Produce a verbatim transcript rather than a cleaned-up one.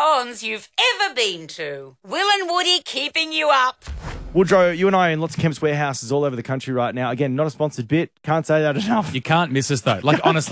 cons you've ever been to. Will and Woody keeping you up. Woodrow, you and I are in lots of Chemist Warehouses all over the country right now. Again, not a sponsored bit. Can't say that enough. You can't miss us, though. Like, honestly.